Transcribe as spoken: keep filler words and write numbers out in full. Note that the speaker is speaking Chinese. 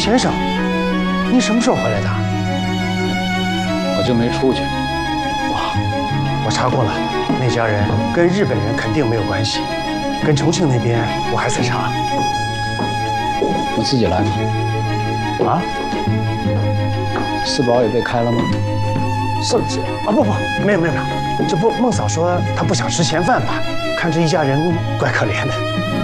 先生，你什么时候回来的？ 我就没出去。 哇，我查过了，那家人跟日本人肯定没有关系，跟重庆那边我还在查。 我自己来吧。 啊？ 四宝也被开了吗？ 是是啊，不不，没有没有没有，这不孟嫂说她不想吃闲饭吧？看这一家人怪可怜的。